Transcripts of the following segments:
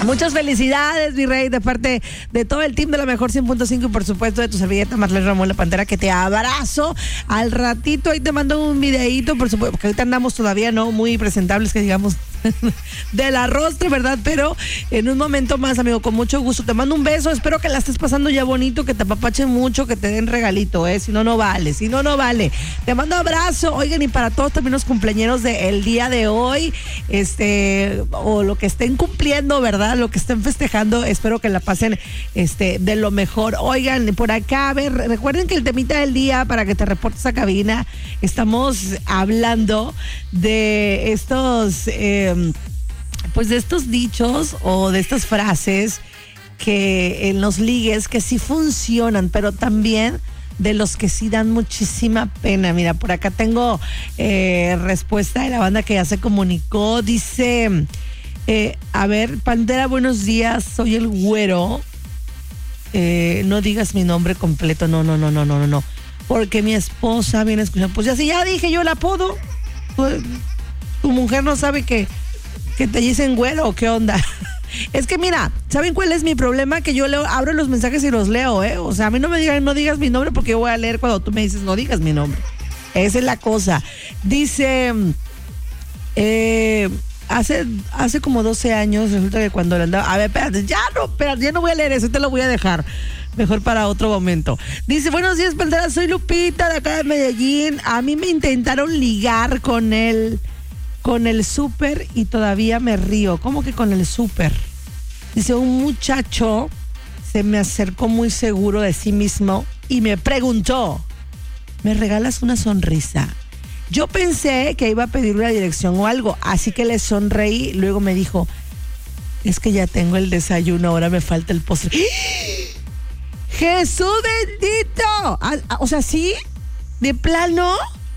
Muchas felicidades, mi rey, de parte de todo el team de la Mejor 100.5 y por supuesto de tu servilleta Marlene Ramón La Pantera, que te abrazo. Al ratito ahí te mando un videíto, por supuesto, porque ahorita andamos todavía no muy presentables, que digamos, del arrostre, ¿verdad? Pero en un momento más, amigo, con mucho gusto. Te mando un beso, espero que la estés pasando ya bonito, que te apapachen mucho, que te den regalito, si no, no vale, si no, no vale. Te mando abrazo, oigan, y para todos también los cumpleañeros del día de hoy, o lo que estén cumpliendo, ¿verdad? Lo que estén festejando, espero que la pasen de lo mejor. Oigan, por acá, a ver, recuerden que el temita del día, para que te reportes a cabina, estamos hablando de estos pues de estos dichos o de estas frases que en los ligues que sí funcionan, pero también de los que sí dan muchísima pena. Mira, por acá tengo respuesta de la banda que ya se comunicó. Dice, a ver, Pantera, buenos días, soy el güero. No digas mi nombre completo, no, porque mi esposa viene escuchando. Pues ya dije yo el apodo. Tu mujer no sabe que te dicen güero o qué onda. Es que mira, ¿saben cuál es mi problema? Que yo abro los mensajes y los leo, O sea, a mí no me digan, no digas mi nombre, porque yo voy a leer cuando tú me dices, no digas mi nombre. Esa es la cosa. Dice, hace como 12 años, resulta que cuando le andaba... A ver, espérate, ya no voy a leer eso, te lo voy a dejar. Mejor para otro momento. Dice, buenos días, Pantera, soy Lupita de acá de Medellín. A mí me intentaron ligar con el súper y todavía me río. ¿Cómo que con el súper? Dice, un muchacho se me acercó muy seguro de sí mismo y me preguntó, ¿me regalas una sonrisa? Yo pensé que iba a pedir una dirección o algo, así que le sonreí. Luego me dijo, es que ya tengo el desayuno, ahora me falta el postre. ¡Jesús bendito! O sea, ¿sí? ¿De plano?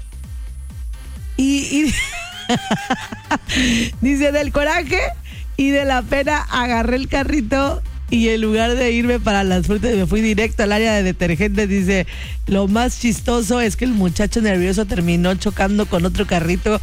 Y dice, del coraje y de la pena agarré el carrito y en lugar de irme para las frutas me fui directo al área de detergentes. Dice, lo más chistoso es que el muchacho nervioso terminó chocando con otro carrito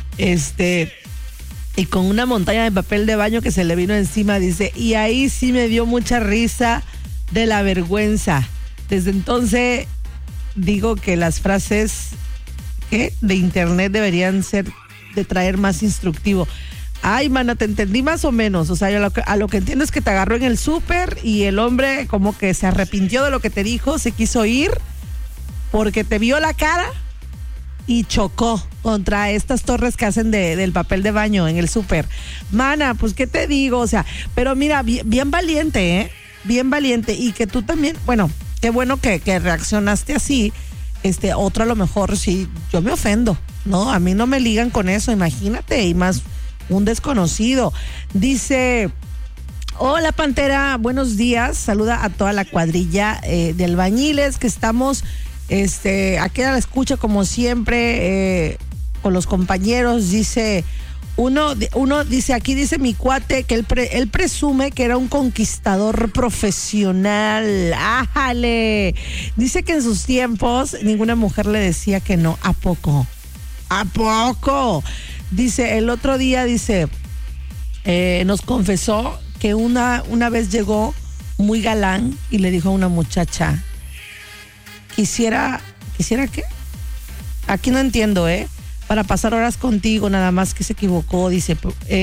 y con una montaña de papel de baño que se le vino encima. Dice, y ahí sí me dio mucha risa de la vergüenza. Desde entonces digo que las frases de internet deberían ser de traer más instructivo. Ay, mana, te entendí más o menos. O sea, yo a lo que entiendo es que te agarró en el súper y el hombre como que se arrepintió de lo que te dijo, se quiso ir porque te vio la cara y chocó contra estas torres que hacen del papel de baño en el súper. Mana, pues qué te digo, o sea, pero mira, bien valiente, bien valiente, y que tú también, bueno, qué bueno que reaccionaste así. Otro a lo mejor sí, yo me ofendo, ¿no? A mí no me ligan con eso, imagínate, y más un desconocido. Dice, hola Pantera, buenos días, saluda a toda la cuadrilla de albañiles que estamos aquí a la escucha como siempre, con los compañeros. Dice, uno dice, aquí dice mi cuate que él presume que era un conquistador profesional. ¡Ájale! Dice que en sus tiempos ninguna mujer le decía que no. ¿A poco? ¿A poco? Dice, el otro día, dice, nos confesó que una vez llegó muy galán y le dijo a una muchacha, ¿quisiera qué? Aquí no entiendo, para pasar horas contigo, nada más que se equivocó. Dice,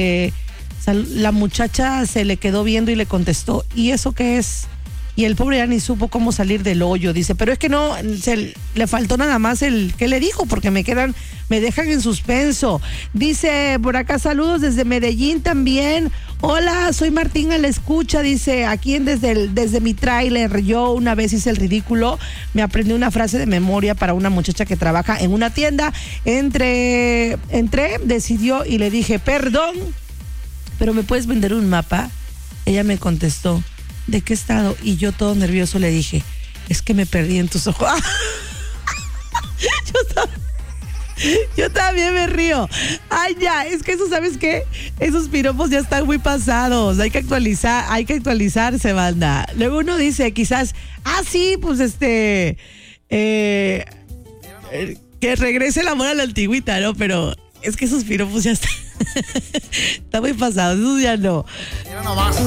la muchacha se le quedó viendo y le contestó, ¿y eso qué es? Y el pobre ya ni supo cómo salir del hoyo. Dice, pero es que no, le faltó nada más el que le dijo, porque me dejan en suspenso. Dice, por acá, saludos desde Medellín también. Hola, soy Martín a la escucha. Dice, aquí desde mi tráiler, yo una vez hice el ridículo, me aprendí una frase de memoria para una muchacha que trabaja en una tienda. Entré, decidió y le dije, perdón, pero ¿me puedes vender un mapa? Ella me contestó, ¿de qué estado? Y yo todo nervioso le dije, es que me perdí en tus ojos. Yo también me río. Ay, ya, es que eso, ¿sabes qué? Esos piropos ya están muy pasados. Hay que actualizarse, banda. Luego uno dice, quizás, sí, pues que regrese el amor a la antigüita, ¿no? Pero es que esos piropos ya están muy pasados, esos ya no.